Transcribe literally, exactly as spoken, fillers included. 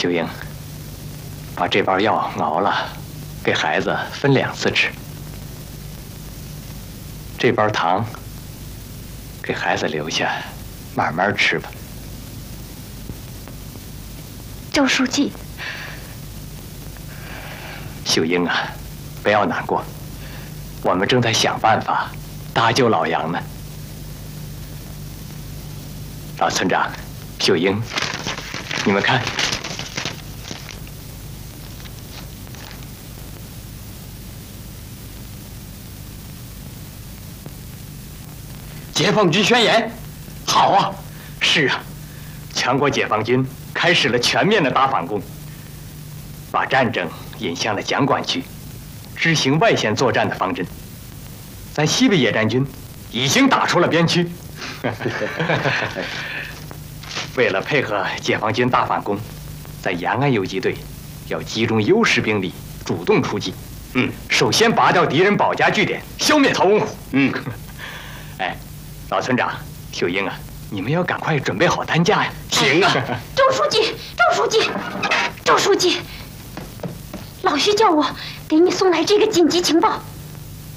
秀英，把这包药熬了，给孩子分两次吃。这包糖给孩子留下，慢慢吃吧。 周书记， 秀英啊，不要难过，我们正在想办法搭救老杨呢。老村长，秀英，你们看。 解放军宣言，好啊！是啊，全国解放军开始了全面的大反攻，把战争引向了蒋管区，执行外线作战的方针。咱西北野战军已经打出了边区。为了配合解放军大反攻，在延安游击队要集中优势兵力，主动出击。嗯，首先拔掉敌人保家据点，消灭陶文虎。嗯，哎。 老村长，秀英啊，你们要赶快准备好担架呀！行啊， 周书记，周书记，周书记，老徐叫我给你送来这个紧急情报。